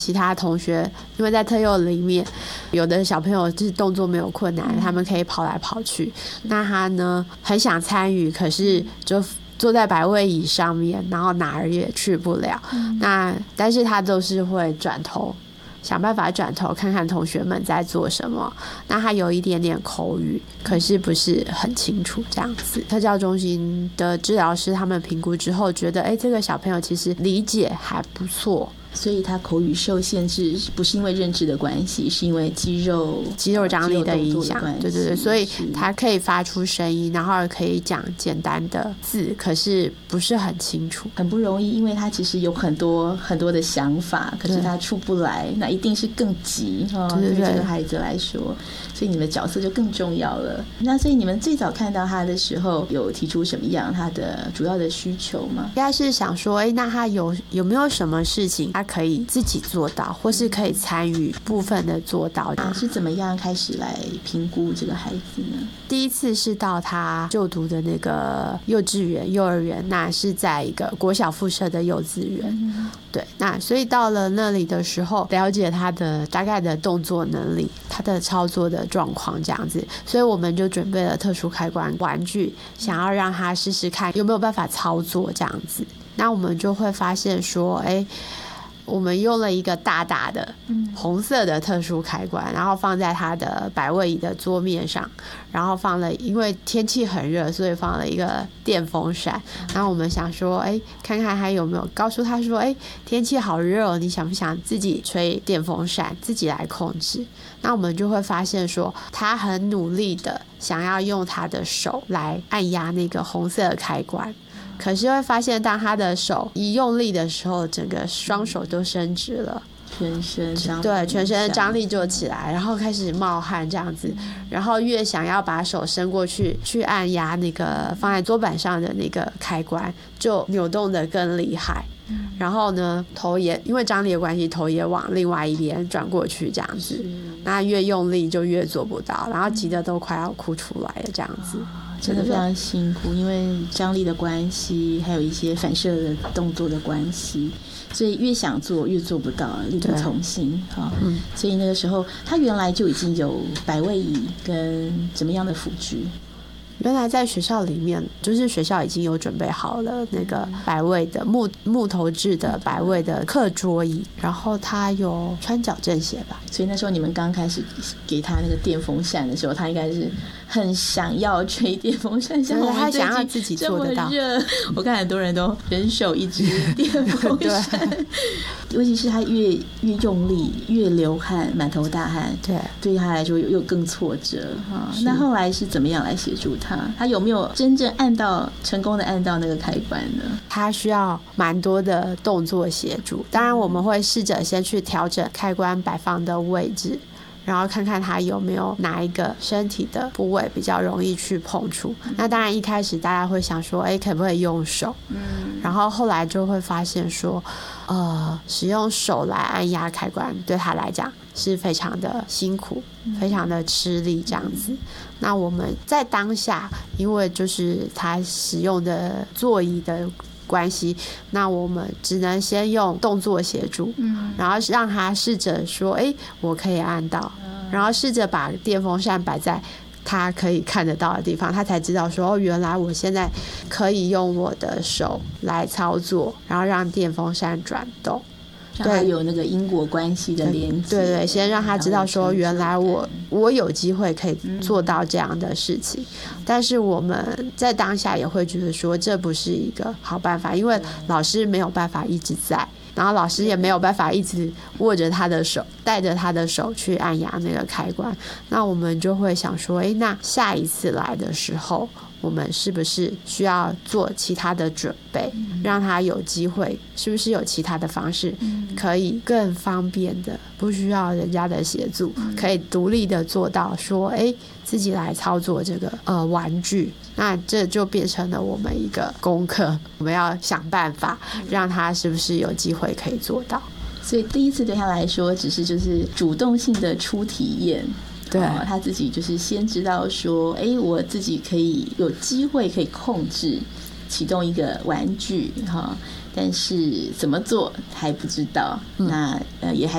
其他同学因为在特幼里面，有的小朋友就是动作没有困难，他们可以跑来跑去，那他呢很想参与，可是就坐在百位椅上面，然后哪儿也去不了。那但是他都是会转头，想办法转头看看同学们在做什么。那他有一点点口语，可是不是很清楚这样子。特教中心的治疗师他们评估之后，觉得这个小朋友其实理解还不错。 所以他口语受限制不是因为认知的关系，是因为肌肉张力的影响。对对对，所以他可以发出声音，然后可以讲简单的字，可是不是很清楚， 很不容易，因为他其实有很多很多的想法，可是他出不来，那一定是更急对于这个孩子来说，所以你们的角色就更重要了。那所以你们最早看到他的时候，有提出什么样他的主要的需求吗？ 应该是想说，那他有没有什么事情他可以自己做到，或是可以参与部分的做到。 是怎么样开始来评估这个孩子呢？ 第一次是到他就读的那个幼稚园、幼儿园，那是在一个国小附设的幼稚园。对，那所以到了那里的时候，了解他的大概的动作能力，他的操作的状况这样子，所以我们就准备了特殊开关玩具，想要让他试试看有没有办法操作这样子。那我们就会发现说，我们用了一个大大的红色的特殊开关，然后放在他的百位椅的桌面上，然后放了，因为天气很热，所以放了一个电风扇。然后我们想说，看看他有没有，告诉他说，天气好热，你想不想自己吹电风扇，自己来控制？那我们就会发现说，他很努力的想要用他的手来按压那个红色的开关。可是会发现，当他的手一用力的时候，整个双手都伸直了， 全身的张力就起来，然后开始冒汗这样子，然后越想要把手伸过去按压那个放在桌板上的那个开关，就扭动得更厉害。然后呢，头也因为张力的关系，头也往另外一边转过去这样子，那越用力就越做不到，然后急得都快要哭出来了这样子。 真的非常辛苦，因为张力的关系，还有一些反射的动作的关系，所以越想做越做不到，力不从心。所以那个时候他原来就已经有百位椅跟怎么样的辅具。 原来在学校里面，就是学校已经有准备好了那个百位的木头制的百位的课桌椅，然后他有穿矫正鞋吧。 所以那时候你们刚开始给他那个电风扇的时候，他应该是很想要吹电风扇，像我们想要自己做得到。 这么热，我看很多人都人手一支电风扇，尤其是他越用力，越流汗，满头大汗，对他来说又更挫折。那后来是怎么样来协助他？他有没有真正成功的按到那个开关呢？ 他需要蛮多的动作协助，当然我们会试着先去调整开关摆放的位置，然后看看他有没有哪一个身体的部位比较容易去碰触。那当然一开始大家会想说，可不可以用手？然后后来就会发现说，使用手来按压开关对他来讲是非常的辛苦，非常的吃力这样子。那我们在当下，因为就是他使用的座椅的关系，那我们只能先用动作协助，然后让他试着说，我可以按到，然后试着把电风扇摆在他可以看得到的地方，他才知道说，原来我现在可以用我的手来操作，然后让电风扇转动， 让他有那个因果关系的连接。 对，先让他知道说，原来我有机会可以做到这样的事情。但是我们在当下也会觉得说，这不是一个好办法，因为老师没有办法一直在，然后老师也没有办法一直握着他的手，带着他的手去按压那个开关。那我们就会想说，那下一次来的时候，我们是不是需要做其他的准备，让他有机会，是不是有其他的方式可以更方便的，不需要人家的协助，可以独立的做到说，自己来操作这个玩具。那这就变成了我们一个功课，我们要想办法让他是不是有机会可以做到。 所以第一次对他来说只是就是主动性的初体验，对，他自己就是先知道说，我自己可以有机会可以控制启动一个玩具，但是怎么做还不知道，那也还